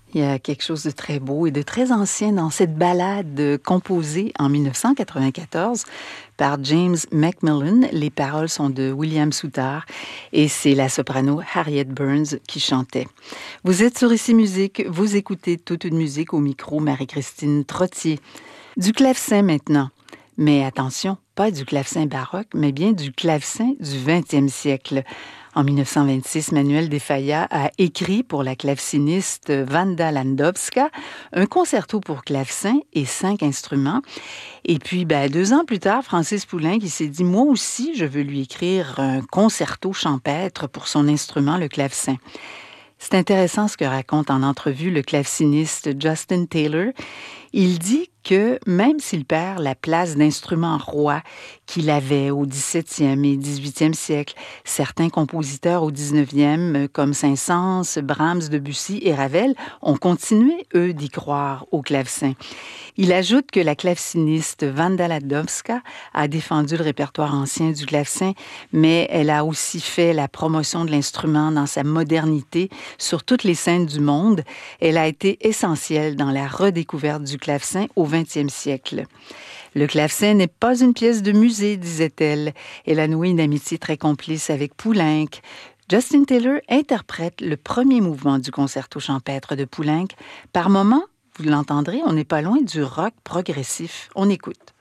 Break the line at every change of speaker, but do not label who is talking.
Il y a quelque chose de très beau et de très ancien dans cette ballade composée en 1994 par James Macmillan. Les paroles sont de William Souttar et c'est la soprano Harriet Burns qui chantait. Vous êtes sur Ici Musique, vous écoutez Toute une musique au micro Marie-Christine Trottier. Du clavecin maintenant. Mais attention, pas du clavecin baroque, mais bien du clavecin du 20e siècle. En 1926, Manuel de Falla a écrit pour la claveciniste Wanda Landowska un concerto pour clavecin et 5 instruments. Et puis, 2 ans plus tard, Francis Poulenc qui s'est dit « Moi aussi, je veux lui écrire un concerto champêtre pour son instrument, le clavecin ». C'est intéressant ce que raconte en entrevue le claveciniste Justin Taylor. Il dit que même s'il perd la place d'instrument roi qu'il avait au XVIIe et XVIIIe siècle, certains compositeurs au XIXe, comme Saint-Saëns, Brahms, Debussy et Ravel, ont continué, eux, d'y croire au clavecin. Il ajoute que la claveciniste Wanda Landowska a défendu le répertoire ancien du clavecin, mais elle a aussi fait la promotion de l'instrument dans sa modernité sur toutes les scènes du monde. Elle a été essentielle dans la redécouverte du clavecin au XXe siècle. Le clavecin n'est pas une pièce de musée, disait-elle. Elle a noué une amitié très complice avec Poulenc. Justin Taylor interprète le premier mouvement du concerto champêtre de Poulenc. Par moments, vous l'entendrez, on n'est pas loin du rock progressif. On écoute.